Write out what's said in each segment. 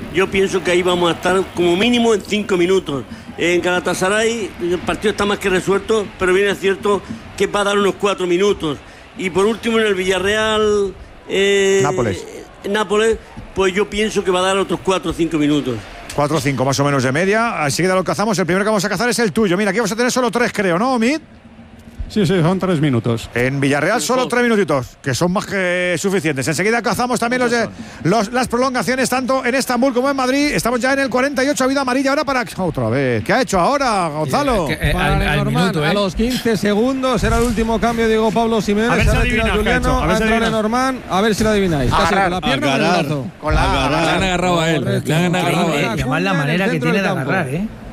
yo pienso que ahí vamos a estar como mínimo en 5 minutos. En Galatasaray el partido está más que resuelto, pero bien es cierto que va a dar unos 4 minutos. Y por último en el Villarreal Nápoles, pues yo pienso que va a dar otros 4 o 5 minutos. 4 o 5 más o menos de media. Así que lo cazamos. El primero que vamos a cazar es el tuyo. Mira, aquí vamos a tener solo 3, creo, ¿no, Omid? Sí, son 3 minutos. En Villarreal solo 3 minutitos, que son más que suficientes. Enseguida cazamos también las prolongaciones, tanto en Estambul como en Madrid. Estamos ya en el 48, ha habido amarilla ahora para... Otra vez. ¿Qué ha hecho ahora, Gonzalo? Al minuto, a los 15 segundos era el último cambio de Diego Pablo Simeone. A ver si adivina Juliano, a entrar Lenormand, a ver si lo adivináis. Casi con la pierna o con el brazo. Le han agarrado a él. Le han agarrado a él. Además la manera que tiene de agarrar,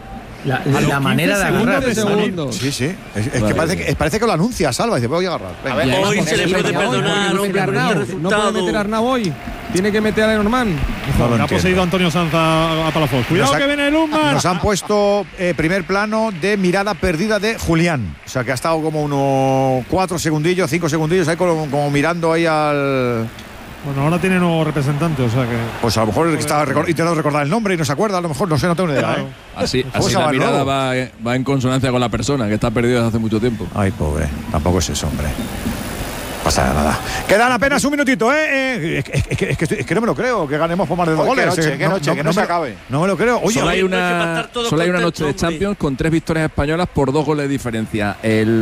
La manera de agarrar. Sí. Es que parece que lo anuncia, Salva. Dice, voy a agarrar. Venga. Hoy se le puede perdonar, hombre, no puede meter a Arnau hoy. Tiene que meter a Lenormand. Ha poseído Antonio Sanz a Palafox. Cuidado que viene el Umar. Nos han puesto primer plano de mirada perdida de Julián. O sea que ha estado como unos 4 segundillos, 5 segundillos ahí como mirando ahí al... Bueno, ahora tiene nuevo representante, o sea que... Pues a lo mejor estaba intentando recordar el nombre y no se acuerda, a lo mejor, no sé, no tengo ni idea. Claro. Así la mirada va en consonancia con la persona, que está perdida desde hace mucho tiempo. Ay, pobre, tampoco es eso, hombre. Pasa nada. Quedan apenas un minutito, ¿eh? Es que no me lo creo, que ganemos por más de 2 goles. Que no se acabe. No me lo creo. Oye, solo hay una noche de Champions con 3 victorias españolas por 2 goles de diferencia.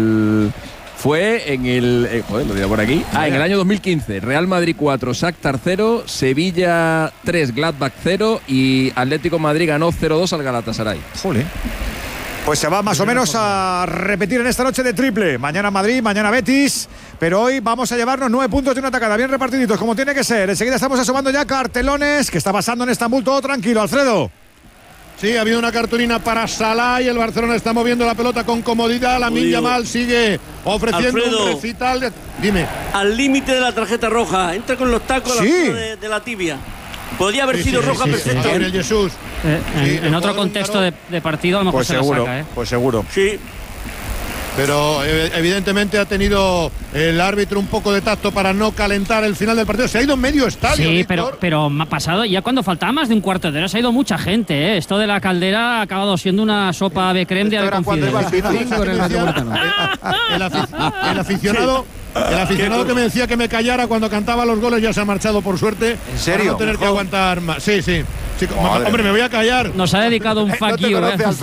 Fue en el... lo diré por aquí. En el año 2015. Real Madrid 4, Shakhtar 0, Sevilla 3, Gladbach 0 y Atlético Madrid ganó 0-2 al Galatasaray. Jolín. Pues se va más o menos a repetir en esta noche de triple. Mañana Madrid, mañana Betis. Pero hoy vamos a llevarnos 9 puntos de una tacada, bien repartiditos, como tiene que ser. Enseguida estamos asomando ya cartelones. ¿Qué está pasando en Estambul? Todo tranquilo, Alfredo. Sí, ha habido una cartulina para Salah y el Barcelona está moviendo la pelota con comodidad. Lamine Yamal sigue ofreciendo un recital. Dime. Al límite de la tarjeta roja. Entra con los tacos de la tibia. Podría haber sido roja perfecta. Gabriel Jesús. En otro contexto de partido a lo mejor se lo saca, ¿eh? Pues seguro. Sí. Pero evidentemente ha tenido el árbitro un poco de tacto para no calentar el final del partido. Se ha ido en medio estadio. Sí, pero me ha pasado ya cuando faltaba más de un cuarto de hora. Se ha ido mucha gente, ¿eh? Esto de la caldera ha acabado siendo una sopa de creme de El aficionado que me decía que me callara cuando cantaba los goles ya se ha marchado, por suerte. ¿En serio? Para no tener que aguantar más. Sí. Hombre, me voy a callar. Nos ha dedicado un fuck you.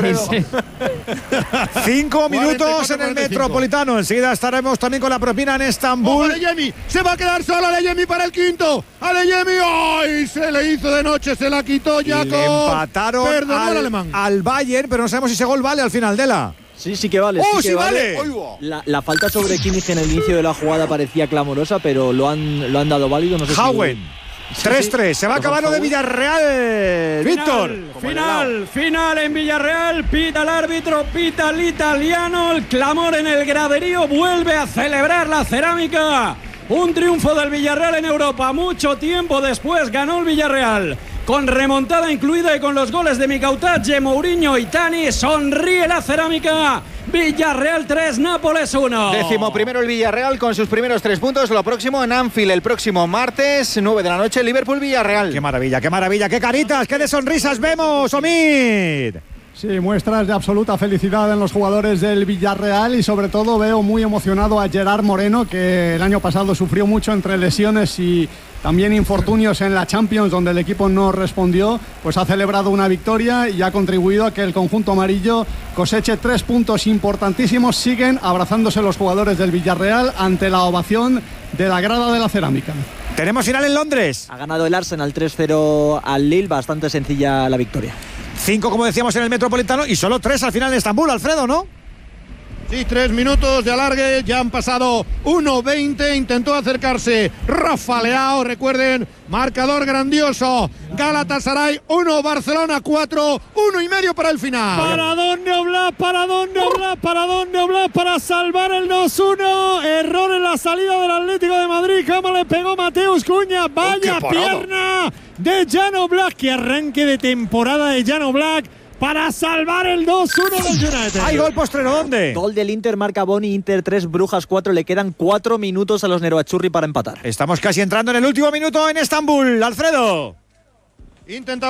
5 minutos en el Metropolitano. Enseguida estaremos también con la propina en Estambul. Adeyemi, se va a quedar solo Adeyemi para el quinto. Adeyemi, ¡ay! Se le hizo de noche, se la quitó ya. Le empataron al Bayern, pero no sabemos si ese gol vale al final de la... Sí que vale. Sí vale. La falta sobre Kimmich en el inicio de la jugada parecía clamorosa, pero lo han dado válido. No sé Hauen. 3-3. Se va a acabar lo de Villarreal. Víctor. Final en Villarreal. Pita el árbitro, pita el italiano. El clamor en el graderío. Vuelve a celebrar la cerámica. Un triunfo del Villarreal en Europa. Mucho tiempo después ganó el Villarreal. Con remontada incluida y con los goles de Micautadje, Mourinho y Tani, sonríe la cerámica. Villarreal 3, Nápoles 1. 11º el Villarreal con sus primeros 3 puntos. Lo próximo en Anfield el próximo martes, 9 de la noche, Liverpool-Villarreal. Qué maravilla, qué caritas, qué de sonrisas vemos, Omid. Sí, muestras de absoluta felicidad en los jugadores del Villarreal y sobre todo veo muy emocionado a Gerard Moreno, que el año pasado sufrió mucho entre lesiones y también infortunios en la Champions, donde el equipo no respondió. Pues ha celebrado una victoria y ha contribuido a que el conjunto amarillo coseche 3 puntos importantísimos. Siguen abrazándose los jugadores del Villarreal ante la ovación de la grada de la cerámica. Tenemos final en Londres. Ha ganado el Arsenal 3-0 al Lille, bastante sencilla la victoria. 5, como decíamos, en el Metropolitano y solo 3 al final en Estambul, Alfredo, ¿no? Sí, 3 minutos de alargue, ya han pasado 1:20, intentó acercarse Rafa Leao, recuerden, marcador grandioso, Galatasaray 1, Barcelona 4, 1,5 para el final. ¿Para dónde Oblak? Para salvar el 2-1, error en la salida del Atlético de Madrid, cómo le pegó Mateus Cunha, vaya pierna de Jan Oblak, que arranque de temporada de Jan Oblak para salvar el 2-1 del United. ¿Hay gol postrero dónde? Gol del Inter, marca Boni, Inter 3, Brujas 4. Le quedan 4 minutos a los Nerazzurri para empatar. Estamos casi entrando en el último minuto en Estambul. Alfredo. Intenta